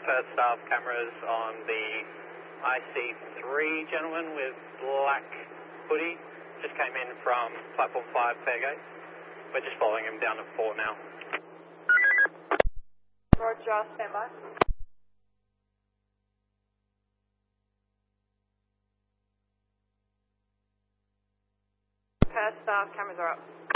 Perth staff cameras on the IC3 gentleman with black hoodie. Just came in from platform 5 Fairgate. We're just following him down to 4 now. Roger, stand by. Perth staff cameras are up.